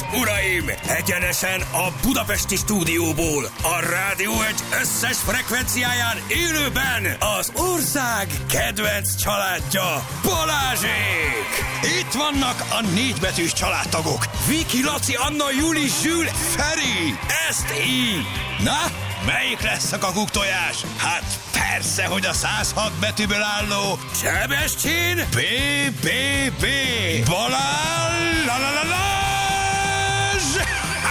uraim! Egyenesen a budapesti stúdióból, a Rádió Egy összes frekvenciáján élőben az ország kedvenc családja, Balázsék! Itt vannak a négybetűs családtagok, Viki, Laci, Anna, Juli, Zsül, Feri! Ezt így! Na, melyik lesz a kakuktojás? Hát persze, hogy a 106 betűből álló Sebestyén B.B.B. Balázs!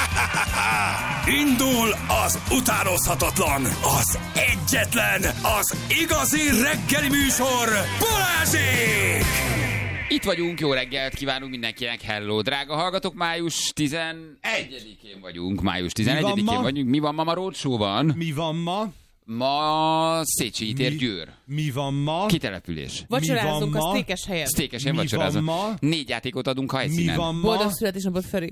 Indul az utánozhatatlan, az egyetlen, az igazi reggeli műsor, Balázsék! Itt vagyunk, jó reggelt kívánunk mindenkinek, hello, drága hallgatók, május 11-én vagyunk, Mi van ma roadshow-ban? Mi van ma? Ma Széchenyi tér, Győr. Mi van ma? Kitelepülés. Vacsorázunk a sztékes helyen. Sztékes helyen vacsorázunk. 4 játékot adunk helyszínen. Mi van ma? Boldog születésnapot, Feri.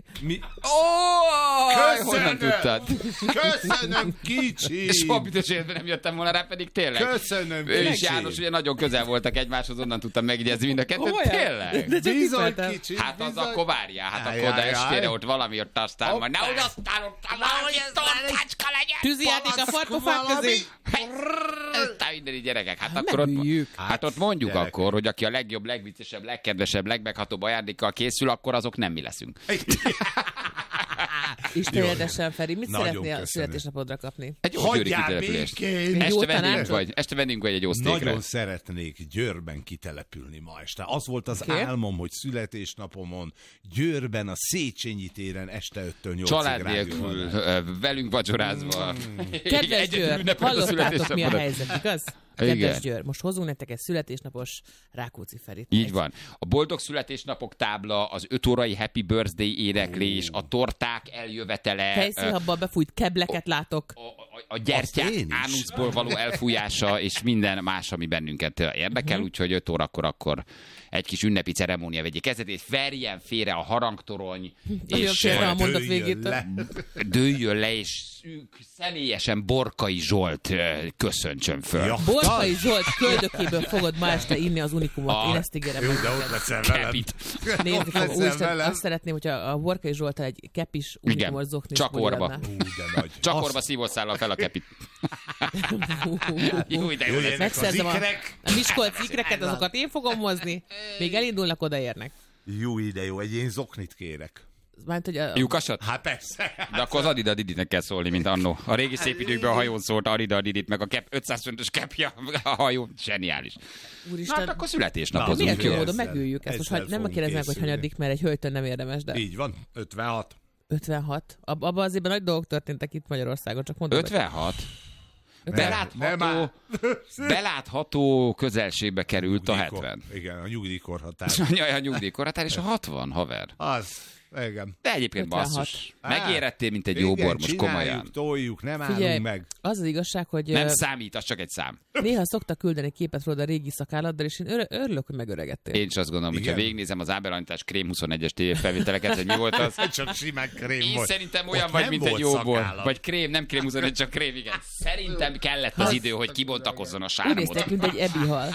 Honnan tudtad? Köszönöm, kicsi! Soha büdös életben nem jöttem volna rá, pedig tényleg. Köszönöm, Ő és kicsi! János ugye nagyon közel voltak egymáshoz, onnan tudtam megjegyezni mind a kettőt. Tényleg. De csak Bizony, kicsi. kicsi! Hát az a kovárja, hát akkor oda Jaj. estére ott valami ott aztán majd nehogy aztán ott valami tortácska legyen. Tűzijáték a farkofák közé. Aztán mindeni gyerekek, hát Nem akkor ott, hülyük. hát ott mondjuk gyerekek. akkor, hogy aki a legjobb, legviccesebb, legkedvesebb, legmeghatóbb ajándékkal készül, akkor azok nem mi leszünk. Isten éltessen, Feri. Mit Nagyon szeretnél a köszönöm. születésnapodra kapni? Egy jó győri Hagyjál kitelepülést. békén! Egy jó Este vendégünk tanácsot? vagy? Este vendégünk vagy egy jó sztékre? Nagyon szeretnék Győrben kitelepülni ma este. Az volt az Oké. álmom, hogy születésnapomon Győrben, a Széchenyi téren este 5-től 8-ig Család rádió nélkül, van. velünk vacsorázva. Kedves Egyedül Győr, ünnepeld a hallottátok mi a születésnapodat. helyzet, igaz? Igen. Kedves Győr, most hozunk nektek egy születésnapos Rákóczi Ferit. Így van. A boldog születésnapok tábla, az 5 órai Happy Birthday éneklés, a torták eljövetele, Fejszínhabban befújt kebleket látok. a gyertyák Azt én is. ánuszból való elfújása, és minden más, ami bennünket érdekel, úgyhogy 5 órakor akkor egy kis ünnepi ceremónia vegyék kezdetét, verjen félre a harangtorony, Nagyon és félre a mondat Dőljön végétől. le. dőljön le, és személyesen Borkai Zsolt köszöntsön föl. Ja. Borkai Zsolt köldökéből fogod ma este inni az unikumot. Én ezt ígérem. Jó, meg de ott neked. leszel velem. Kepit. Nézni Ott fogom. leszel Úristen, velem. azt szeretném, hogyha a Borkai Zsolttal egy kepis unikumos zoknis csak orba. Ú, de nagy. Csak Azt- orba szívószállal fel a kepit. Jó, de jó lesz. Jöjjenek Megszerzem az a ikrek. Miskolc ikreket, azokat én fogom hozni. Még elindulnak, odaérnek. Jó, ide jó, egy én zoknit kérek. Mert, hogy a... Lyukasat? Hát persze. De akkor az Adida Diditnek kell szólni, mint annó. A régi szép időkben a hajón szólt Adida Didit, meg a 500 fontos kepja a hajó. Zseniális. Na Úristen, hát akkor Na, születésnapozunk. milyen jó Ezzel- módon megüljük ezt. Most ezzel ha nem fogunk kérdezem meg, hogy készülni. hanyadik, mert egy hölgytől nem érdemes, de Így van, 56. 56. Abban az évben nagy dolgok történtek itt Magyarországon, csak mondom. 56? Nem áll. Belátható közelségbe került a 70. Igen, a nyugdíjkorhatár. Jaj, a nyugdíjkorhatár és a 60, haver. Az, igen. De egyébként 56. basszus. Megérettél, mint egy jó bor, most komolyan. Toljuk, nem Figyelj, állunk meg. az az igazság, hogy Nem számít, az csak egy szám. néha szoktak küldeni képet rólad a régi szakálladdal, és én örülök, hogy megöregedtél. Én is azt gondolom, hogyha Igen. végignézem az Ábelanítás Krém 21-es tévéfelvételeket, hogy mi volt az. Csak simán krém Én volt. szerintem olyan Ott vagy, nem mint egy volt jó bor. szakállam. Vagy krém, nem krém 21, csak krém, igen. Szerintem kellett az idő, hogy kibontakozzon a Úgy néztek, sármot. mint egy ebihal.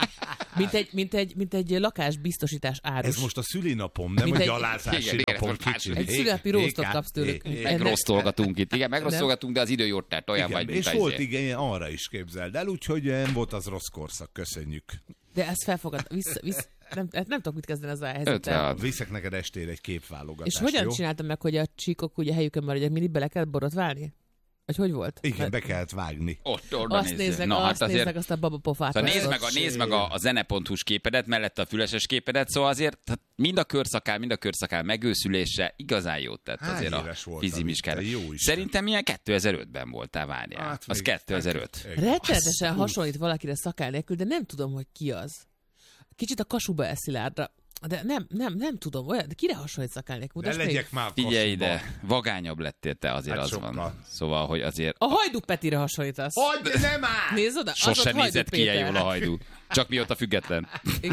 Mint egy lakásbiztosítás árus. Ez most a szülinapom, nem Mint a egy- gyalázási Igen, igen, napom. most Kicsi. Egy szülinapi roastot kapsz tőlük. Megrosztolgatunk itt. Igen, megrosztolgatunk, de az idő jót tett, olyan vagy, Igen, mint és az volt izé. igen, arra is képzeld el, úgyhogy nem volt az rossz korszak, köszönjük. De ezt felfogad. Nem tudok mit kezdeni ezzel a helyzettel. 56. Viszek neked estére egy képválogatást, És hogyan jó? csináltam meg, hogy a csíkok ugye helyükön maradjanak, mindig bele kellett borotválni? Vagy hogy volt? Igen, be kellett vágni. Ott, oda Azt nézzek, Na, hát azért... azt a babapofát. Szóval azt. nézd meg a zene.hu-s képedet, mellette a füleses képedet, szóval azért hát mind a körszakál megőszülése igazán jót tett Hány azért a éves voltál, fizimiskára. te jó Isten? Szerintem ilyen 2005-ben voltál, várjál. Hát Az még- 2005. Rettenetesen hasonlít valakire szakál nélkül, de nem tudom, hogy ki az. Kicsit a Kasuba Eszilárdra. De nem tudom, olyan, de kire hasonlít szakál nélkül? Ne Mutasd meg. legyek már Figyelj kasuba. ide, vagányabb lettél te, azért Hát az sokkal. van. Szóval, hogy azért A Hajdú Petire hasonlítasz. Hogy nem áll! Nézd oda, az sose ott Hajdú nézett ki ilyen Péter. jól a hajdú. Csak mióta független.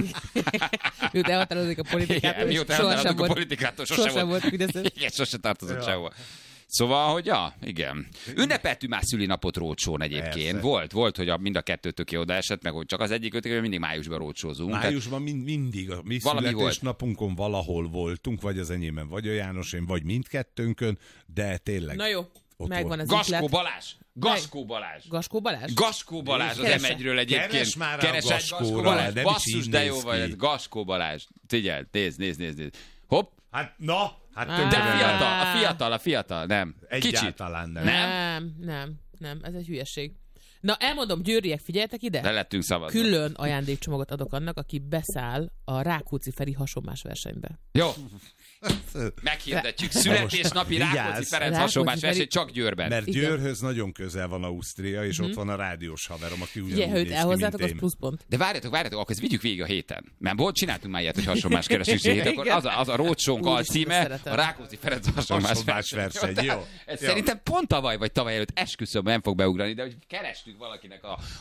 Mióta elhatározik a politikától, Igen, és mióta sohasem elhatároltuk a volt- politikától, sosem volt Fideszes. Igen, sose tartozott sehova. Szóval, hogy igen. Ünnepeltünk már szülinapot rócsón egyébként. Volt, hogy mind a kettőtök oda esett, meg hogy csak az egyik ötök, mindig májusban rócsózunk. Májusban mindig a mi születésnapunkon valahol voltunk, vagy az enyémben, vagy a Jánosén, vagy mindkettőnkön, de tényleg. Na jó, megvan az Gaskó Balázs! Gaskó Balázs! Gaskó Balázs? Gaskó Balázs az M1-ről egyébként. Keres már a Gaskóra, Balázs. nem Basszus, is de így jó néz vagy, ki. Gaskó Balázs. Figyelj, nézd. Hopp! Hát De fiatal, nem. egyáltalán nem. Nem, ez egy hülyeség. Na, elmondom, győriek, figyeljetek ide. Le lettünk szavazni. Külön ajándékcsomagot adok annak, aki beszáll a Rákóczi Feri hasonmás versenybe. Jó. Meghirdetjük. Születésnapi Rákóczi Ferenc hasonlás verseny csak Győrben. Mert Győrhöz nagyon közel van Ausztria, és ott van a rádiós haverom, aki ugyanúgy Ugye, ha őt néz ki, elhozzátok, mint az én. pluszpont. De várjatok, akkor ezt vigyük végig a héten. Mert csináltunk már ilyet, hogy hasonlás keresünk héten, akkor az a rócsónk Úristen, alcíme, szeretem. a Rákóczi Ferenc hasonlás verseny. Jó. Ez szerintem pont tavaly vagy tavaly előtt esküszöm, nem fog beugrani, de hogy kerestük valakinek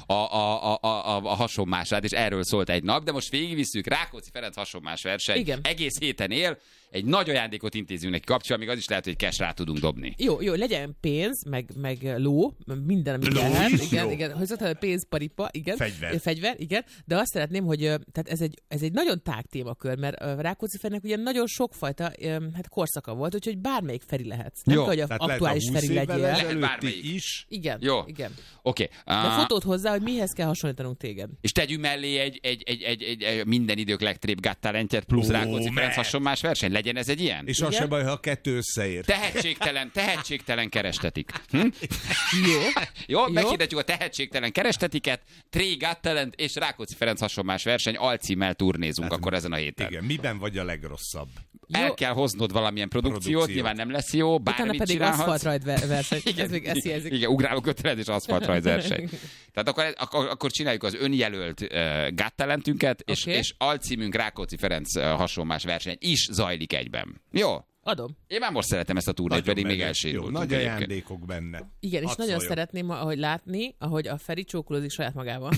a hasonmását, és erről szólt egy nap, de most végigvisszük Rákóczi Ferenc hasonmás verseny. Igen. Egész héten él, egy nagy ajándékot intézünk neki kapcsolatban, még az is lehet, hogy cash rá tudunk dobni. Jó, legyen pénz, meg ló, minden, amit Ló lehet. is? Jó. Igen, hogy pénz, paripa, igen. Fegyver, igen. De azt szeretném, hogy tehát ez egy nagyon tág témakör, mert Rákóczi Ferinek ugye nagyon sokfajta korszaka volt, úgyhogy bármelyik Feri lehetsz. Nem kell, hogy Tehát aktuális lehet a 20 Feri évvel legyél. ezelőtti bármelyik. is. Igen. Jó. Igen. Oké. De fotót hozzá, hogy mihez kell hasonlítanunk téged. És tegyünk mellé egy minden idők legtrébb Got Talentet plusz Rákóczi Ferenc hasonlás verseny. Legyen ez egy ilyen? És az se baj, ha a kettő összeér. Tehetségtelen keresteti. Jó. Meghirdetjük a tehetségtelen kerestetiket, Got Talent és Rákóczi Ferenc hasonlás verseny alcímmel turnézunk akkor ezen a héten. Igen, miben vagy a legrosszabb? El kell hoznod valamilyen produkciót, nyilván nem lesz jó, Utána bármit pedig csinálhatsz. aszfaltrajt verseny. Ez még eszi. Igen, ugráló kötelező aszfaltrajt verseny. Tehát akkor csináljuk az önjelölt Got Talentünket, és alcímünk Rákóczi Ferenc hasonlás verseny is zajlik egyben. Jó? Adom. Én már most szeretem ezt a turnét, pedig még elsérültünk. Nagy ajándékok benne. Igen, és Hadd nagyon szóljon. szeretném látni, ahogy a Feri csókolózik saját magával.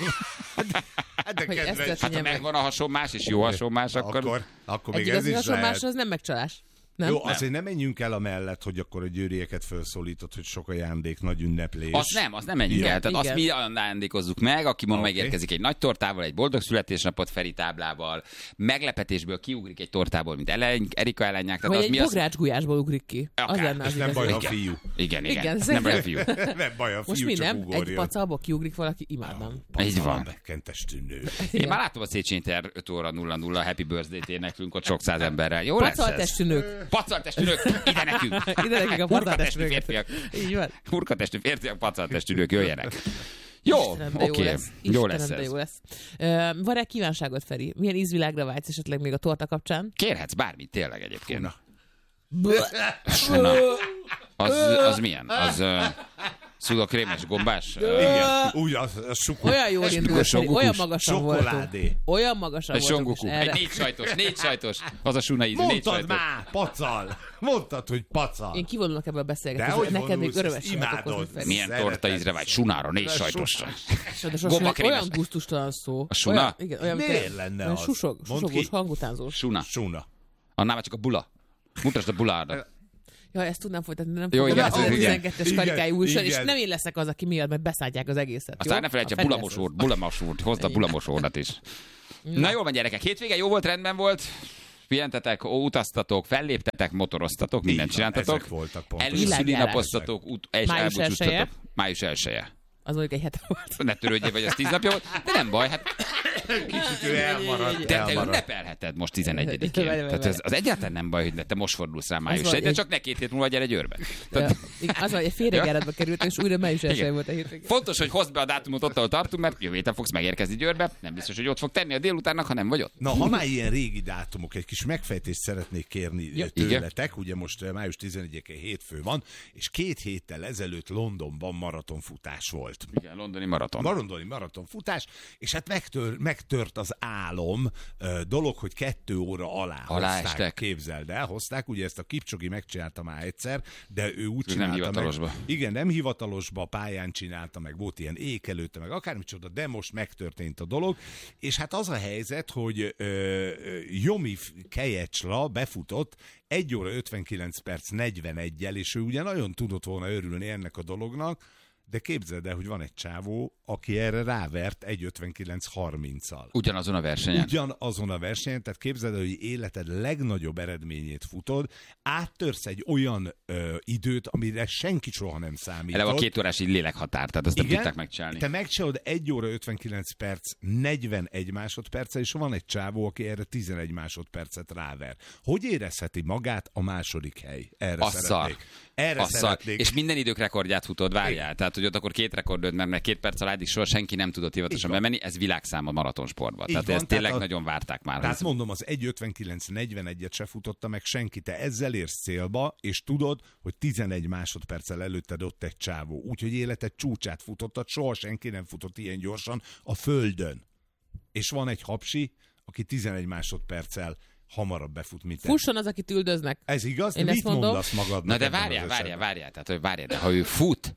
De Hogy ezt kedves, történjen Hát ha meg. megvan a hasonmás, és jó hasonmás, akkor... akkor Egy még ez igazi is hasonlás, lehet. az nem megcsalás. Nem? Jó, azért nem menjünk el amellett, hogy akkor a győrieket felszólított, hogy sok ajándék, nagy ünneplés. Az nem menjünk el. Tehát azt Igen. mi ajándékozzuk meg, aki ma Oké. megérkezik egy nagy tortával, egy boldog születésnapot Feri táblával, meglepetésből kiugrik egy tortából, mint Erika ellenják. Tehát Vagy az egy mi az... bográcsgulyásból ugrik ki. Akár. Az lenne És az nem igazi. baj, ha Igen. fiú. Igen. Igen, Nem baj a fiú. Nem baj, a Most fiú mi csak nem? Egy ugorjon. pacalba kiugrik valaki, imádnám. Így van. Bekkentestű nő. Én már látom a Széchenyi tér 5 óra 00 Happy Birthday-t éneklünk ott sok száz emberrel. Jó lesz ez? Pacaltestű nők. Pacaltestű nők, ide nekünk. Ide nekik a Hurkatestű pacaltestű férfiak. Így van. Hurkatestű férfiak, pacaltestű nők, jöjjenek. Jó, Istenem, de oké. Jó lesz Istenem, de ez. jó lesz. Van-e kívánságod, Feri? Milyen ízvilágra vágysz esetleg még a torta kapcsán? Kérhetsz bármit tényleg egyébként. Na. Az milyen? Az szudokrémes gombás? Igen, úgy a Olyan jól indult, Feri, olyan magasan voltunk. Csokoládé. Olyan magasan Egy voltunk. songoku. és Egy erre- négy sajtos. Az a suna ízű, négy Mondtad sajtos. már, pacal. Mondtad, hogy pacal. Én kivonulok ebből a De beszélgetésből. hogy Neked még vonulsz, örömességet ezt okozni, imádod. Feri. Milyen torta ízre vágy? Sunára, négy sajtosra. Sajnos Gombakrémes. olyan gusztustalan szó. A suna? Olyan, igen, olyan, Miért mint- lenne olyan az? susogós, Mondd ki. hangutánzós. Suna. Suna. Annál már csak a bula. Mutasd a buládat. Ja, ezt tudnám folytatni, de nem Jó, fogom. igen, A igen. 12-es Igen, karikájú újság, és igen. nem én leszek az, aki miatt, mert beszállják az egészet. Aztán jó? ne felejts a Feri lesz bulamosúrt. Hozd a bulamosúrat is. Na jól van, gyerekek. Hétvége jó volt, rendben volt. Pihentetek, utaztatok, felléptetek, motoroztatok, mindent Így van, csináltatok. ezek voltak pontosan. Előszülinapoztatok, és Május elbúcsúztatok. Május 1-e. Az mondjuk egy hete volt. Ne törődjél, vagy az 10 napja volt, de nem baj, hát Kicsit ő elmaradt. te ünnepelheted most 11-én. Tehát az egyáltalán nem baj, hogy te most fordulsz rá május van, 1, de én- csak ne 2 hét múlva gyere Győrbe. Ja, igen, az van, hogy félrejáratba került, és újra május 1 volt a hétvégén. Fontos, hogy hozd be a dátumot ott, ahol tartunk, mert jövő héten fogsz megérkezni Győrbe. Nem biztos, hogy ott fog tenni a délutánnak, ha nem vagy ott. Na, ha már ilyen régi dátumok, egy kis megfejtést szeretnék kérni tőletek. Ugye most május 11-e hétfő van, és 2 héttel ezelőtt Londonban maratonfutás volt. Igen, londoni maraton. Londoni maratonfutás, és hát megtört az álom dolog, hogy 2 óra alá hozták, képzeld el, hozták, ugye ezt a Kipcsogi megcsinálta már egyszer, de ő úgy csinálta nem hivatalosba. meg. Igen, nem hivatalosba, pályán csinálta meg, volt ilyen ékelőtte meg, akármicsoda, de most megtörtént a dolog, és hát az a helyzet, hogy Jomi Kejecsla befutott 1 óra 59 perc 41-jel, és ő ugye nagyon tudott volna örülni ennek a dolognak, de képzeld el, hogy van egy csávó, aki erre rávert 1:59:30-al. Ugyanazon a versenyen. Ugyanazon a versenyen, tehát képzeld el, hogy életed legnagyobb eredményét futod, áttörsz egy olyan időt, amire senki soha nem számított. Eleve a 2 órás így lélekhatár, tehát ezt nem tudták megcsinálni. Te megcsinálod 1 óra 59 perc 41 másodperccel, és van egy csávó, aki erre 11 másodpercet ráver. Hogy érezheti magát a második hely? Erre szeretnék. Erre szeretnék. És minden idők rekordját futod, várjál. Tehát, hogy ott akkor 2 rekordod, mert 2 perc alá eddig soha senki nem tudott hivatosan bemenni, ez világszám a maratonsportban. Tehát ezt tényleg nagyon várták már. Tehát mondom, az 1:59:41-et se futotta meg senki. Te ezzel érsz célba, és tudod, hogy 11 másodperccel előtted ott egy csávó. Úgyhogy életed csúcsát futottad, soha senki nem futott ilyen gyorsan a földön. És van egy hapsi, aki 11 másodperccel hamarabb befut, mint te. Fusson az, akit üldöznek. Ez igaz? De mit mondasz magadnak? Na de várjál. Tehát, hogy várjál, de ha ő fut,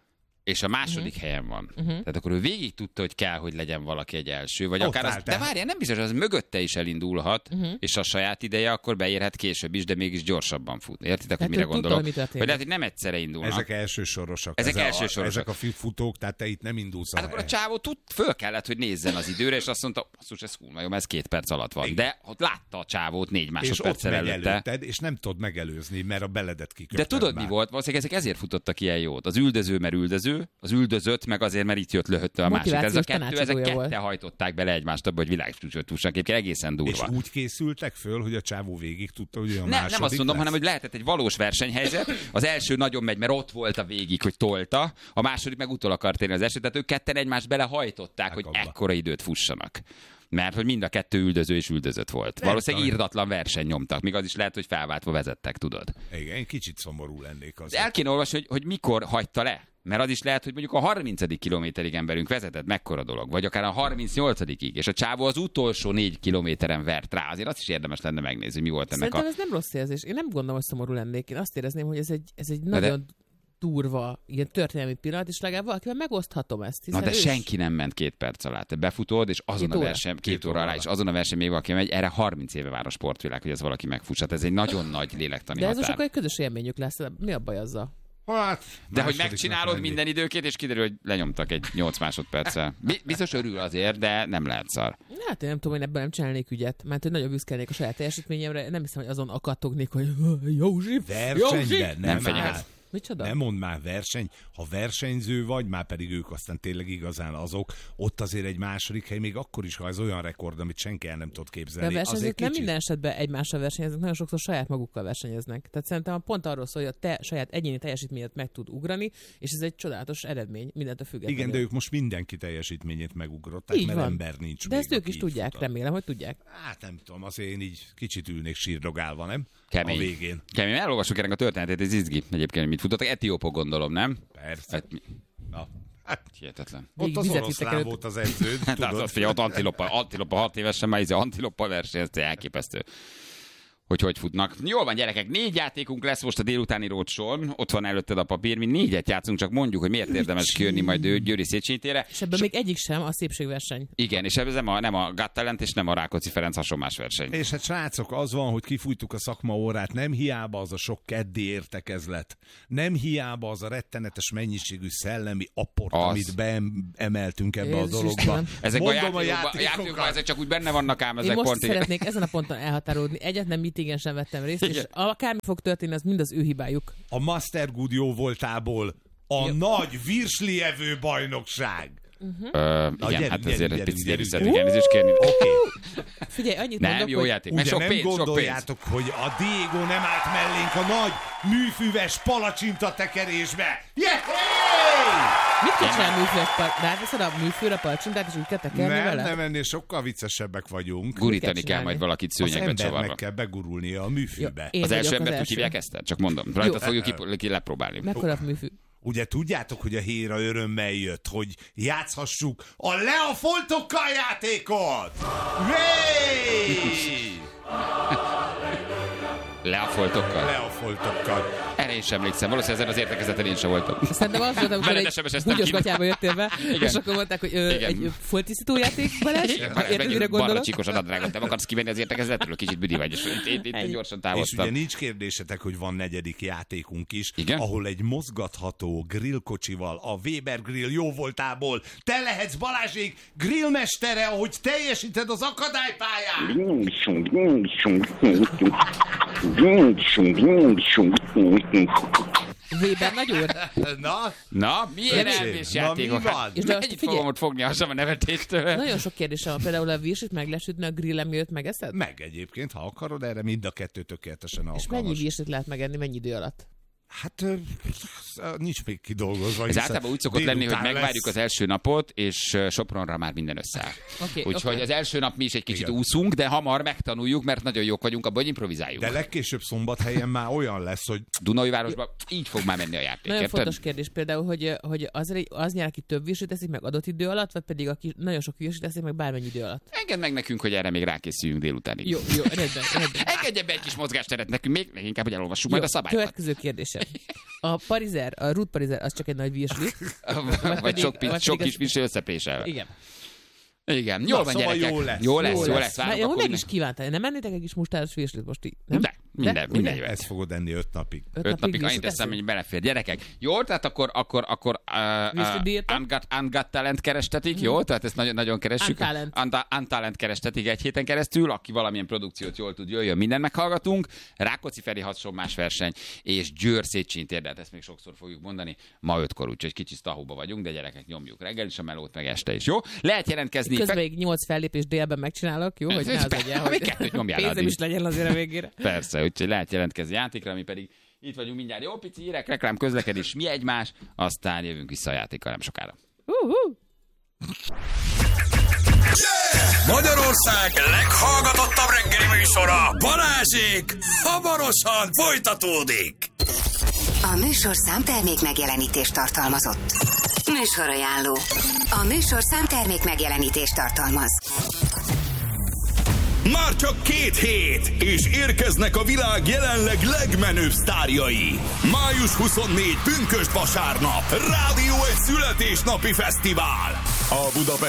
és a második helyen van. Tehát akkor ő végig tudta, hogy kell, hogy legyen valaki egy első, vagy akár az, de várjál, nem biztos, az mögötte is elindulhat, és a saját ideje akkor beérhet később is, de mégis gyorsabban fut. Értitek, hogy mire gondolok? Hogy lehet, hogy nem egyszerre indulnak. Ezek elsősorosak. Ezek a futók, tehát te itt nem indulsz. Hát akkor a csávó föl kellett, hogy nézzen az időre, és azt mondta, ez hú, ez 2 perc alatt van. Igen. De ott látta a csávót 4 másodperccel előtte. És nem tudod megelőzni, mert a beledet kiköpted. De tudod, mi volt? Valószínűleg ezek ezért futottak ilyen jót. Az üldöző, mert üldöző, az üldözött, meg azért, mert itt jött löhötte a másik. Ezek ketten hajtották bele egymást abba, hogy világcsúcsot fussanak. Egyébként egészen durva. És úgy készültek föl, hogy a csávó végig tudta, hogy a második nem azt mondom, lesz. hanem hogy lehetett egy valós versenyhelyzet. Az első nagyon megy, mert ott volt a végig, hogy tolta. A második meg utol akart érni az első. Tehát ők ketten egymást belehajtották, hogy ekkora időt fussanak. Mert hogy mind a kettő üldöző és üldözött volt. Valószínűleg írdatlan verseny nyomtak, még az is lehet, hogy felváltva vezettek, tudod. Igen, kicsit szomorú lennék az. De el kéne olvasni, hogy mikor hagyta le. Mert az is lehet, hogy mondjuk a 30. kilométerig emberünk vezetett, mekkora dolog, vagy akár a 38-ig, és a csávó az utolsó 4 kilométeren vert rá. Azért azt is érdemes lenne megnézni, hogy mi volt ennek Szerintem ez nem rossz érzés. Én nem gondolom, hogy szomorú lennék. Én azt érezném, hogy ez egy nagyon durva, ilyen történelmi pillanat, és legalább valakivel megoszthatom ezt. Na de senki nem ment 2 perc alá. Te befutod, és azon a verseny, 2 óra alá, és azon a verseny még valaki megy, erre 30 éve vár a sportvilág, hogy ez valaki megfussat. Ez egy nagyon nagy lélektani határ. De ez most akkor egy közös élményük lesz. Mi a baj azzal? Hát, de hogy megcsinálod minden időkét, és kiderül, hogy lenyomtak egy 8 másodperccel. Biztos örül azért, de nem lehet szar. Hát én nem tudom, hogy ebben nem csinálnék ügyet, mert hogy nagyon büszkelnék a saját teljesítményemre. Nem hiszem, hogy azon akadtognék, hogy Józsi, versenyben nem fenyeget. Micsoda? Nem mondd már verseny, ha versenyző vagy, már pedig ők aztán tényleg igazán azok, ott azért egy második hely, még akkor is, ha ez olyan rekord, amit senki el nem tud képzelni. De a versenyzők nem minden esetben egymással versenyeznek, nagyon sokszor saját magukkal versenyeznek. Tehát szerintem pont arról szól, hogy a te saját egyéni teljesítményet meg tud ugrani, és ez egy csodálatos eredmény, mindentől függetlenül. Igen, de ők most mindenki teljesítményét megugrották, mert ember nincs. De ezt ők is tudják, remélem, hogy tudják. Hát nem tudom, azért én így kicsit ülnék sírdogálva, nem? Kemény. A végén. Kemény. Elolvassuk ennek a történetét, ez izgi egyébként, mit futottak. Etiópok, gondolom, nem? Persze. Hát, hihetetlen. Ott az oroszlán volt az edződ, tudod? Ott Antilopa 6 évesen már Antilopa versenyezte, elképesztő. Hogy futnak. Jól van, gyerekek, 4 játékunk lesz most a délutáni rócson, ott van előtted a papír, mi 4-et játszunk, csak mondjuk, hogy miért érdemes kijönni majd Győri Széchenyi térre. És ebből még egyik sem a szépségverseny. Igen, és ez nem a Got Talent és nem a Rákóczi Ferenc hasonlás verseny. És hát srácok, az van, hogy kifújtuk a szakmaórát, nem hiába az a sok keddi értekezlet, nem hiába az a rettenetes mennyiségű szellemi apport, amit beemeltünk ebbe a dologba. Ezek a játékokban, ezek csak úgy benne vannak ám, ezek én most szeretnék ezen a ponton elhatárolódni. Egyetlen meetingen sem vettem részt, és akármi fog történni, az mind az ő hibájuk. A Master Good jó voltából a nagy virslievő bajnokság. Igen, hát ezért egy picit előszedünk elnézést kérni. Oké. Figyelj, annyit nem, mondok, jó hogy... játék, ugye sok nem pénz, gondoljátok, hogy a Diego nem állt mellénk a nagy műfüves palacsinta tekerésbe. Mit kell csinálni műfűves palacsintát? Ráveszed a műfűre palacsintát, és úgy kell tekerni vele? Nem, ennél sokkal viccesebbek vagyunk. Gurítani kell majd valakit szőnyegbe csavarva. Az embernek kell begurulnia a műfűbe. Az első embert úgy hívják ezt? Csak mondom. Rajtad fogjuk lepróbálni. Mekkora műfű? ugye tudjátok, hogy a Héra örömmel jött, hogy játszhassuk a Le a foltokkal játékot! Le a foltokkal? Le a foltokkal. Erre én sem emlékszem, valószínűleg ezen az értekezeten én sem voltam. Szerintem az volt, amikor egy húgyos gatyába jöttél be, és akkor mondták, hogy egy foltisztító játék, Balázs? Érted, mire gondolok? Barna csíkos adatrágot, nem akarsz kivenni az értekezetről, kicsit büdi vagy, és én gyorsan távoztam. És ugye nincs kérdésetek, hogy van negyedik játékunk is, igen? Ahol egy mozgatható grillkocsival, a Weber Grill jóvoltából te lehetsz Balázsék grillmestere, ahogy teljesíted az akadálypályán! Weber nagy úr? Na, milyen elvés játékok? Mennyit fogom ott fogni a nevetéstől? Nagyon sok kérdésem van. Például a virsit meg lesütni a grillem mielőtt megeszed? Meg egyébként, ha akarod, erre mind a kettő tökéletesen alkalmas. És mennyi virsit lehet megenni, mennyi idő alatt? Hát nincs még kidolgozva. Ez általában úgy szokott lenni, hogy megvárjuk az első napot, és Sopronra már minden összeáll. Úgyhogy az első nap mi is egy kicsit úszunk, de hamar megtanuljuk, mert nagyon jók vagyunk abban, hogy improvizáljunk. De legkésőbb Szombathelyen már olyan lesz, hogy... Dunaújvárosban így fog már menni a játék. Nagyon fontos kérdés például, hogy az nyer, aki több virsit teszik meg adott idő alatt, vagy pedig aki nagyon sok virsit teszik meg bármennyi idő alatt. Engedd meg nekünk, hogy erre még rákészüljünk délutánig. Jó, rendben. Engedje be egy kis mozgásteret nekünk, még inkább, hogy elolvassuk majd a szabályokat. Következő kérdésem. A parizer, a Ruth parizer, az csak egy nagy virsli. Vagy sok kis virsli összepréselve. Igen. Jól van, szóval gyerekek. Jó lesz. Jó, meg is kívántál. Nem ennétek egy kis mustáros virslit most így? Nem? De minden jöhet. Ezt fogod enni 5 napig. 5 napig annyit teszem, hogy belefér. Gyerekek, jó, tehát akkor Ungot Talent kerestetik, jó? Tehát ezt nagyon keressük. Untalent kerestetik egy héten keresztül, aki valamilyen produkciót jól tud, jöjjön, mindent meghallgatunk. Rákóczi Feri hasonlás verseny, és Győr Széchenyi tér, de ezt még sokszor fogjuk mondani. Ma 5-kor, úgyhogy kicsit tahóba vagyunk, de gyerekek, nyomjuk reggel is a melót, meg este is, jó? Lehet jelentkezni. Közben még 8 fellépés délben megcsinálok, jó? Hogy ne az legyen, hogy pénzem is legyen azért a végére. Persze, úgyhogy lehet jelentkezni játékra, mi pedig itt vagyunk mindjárt. Jó, pici hírek, reklám, közlekedés, mi egymás, aztán jövünk vissza a játékkal nem sokára. Magyarország leghallgatottabb reggeli műsora, Balázsék, hamarosan folytatódik. A műsorszám termék megjelenítést tartalmazott. Műsorajánló. A műsorszám termék megjelenítést tartalmaz. Már csak 2 hét, és érkeznek a világ jelenleg legmenőbb sztárjai. Május 24, pünkösd vasárnap, Rádió egy születésnapi fesztivál. A Budapest